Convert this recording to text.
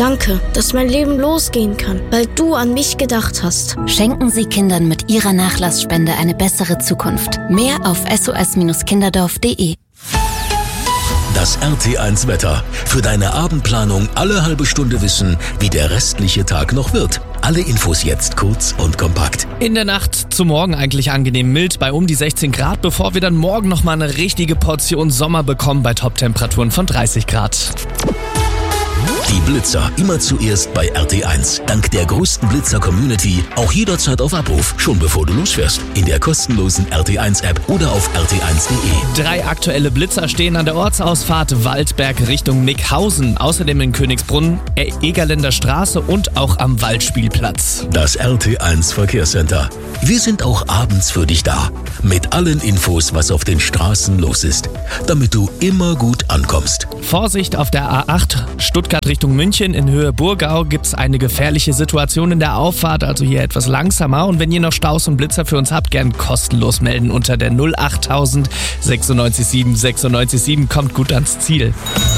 Danke, dass mein Leben losgehen kann, weil du an mich gedacht hast. Schenken Sie Kindern mit Ihrer Nachlassspende eine bessere Zukunft. Mehr auf sos-kinderdorf.de. Das RT1 Wetter. Für deine Abendplanung alle halbe Stunde wissen, wie der restliche Tag noch wird. Alle Infos jetzt kurz und kompakt. In der Nacht zu morgen eigentlich angenehm mild bei um die 16 Grad, bevor wir dann morgen nochmal eine richtige Portion Sommer bekommen bei Top-Temperaturen von 30 Grad. Die Blitzer immer zuerst bei RT1. Dank der größten Blitzer-Community auch jederzeit auf Abruf, schon bevor du losfährst. In der kostenlosen RT1-App oder auf rt1.de. 3 aktuelle Blitzer stehen an der Ortsausfahrt Waldberg Richtung Nickhausen. Außerdem in Königsbrunn, Egerländer Straße und auch am Waldspielplatz. Das RT1 Verkehrscenter. Wir sind auch abends für dich da. Mit allen Infos, was auf den Straßen los ist. Damit du immer gut ankommst. Vorsicht auf der A8 Stuttgart Richtung München. In Höhe Burgau gibt es eine gefährliche Situation in der Auffahrt, also hier etwas langsamer. Und wenn ihr noch Staus und Blitzer für uns habt, gern kostenlos melden unter der 08000 967 967. Kommt gut ans Ziel.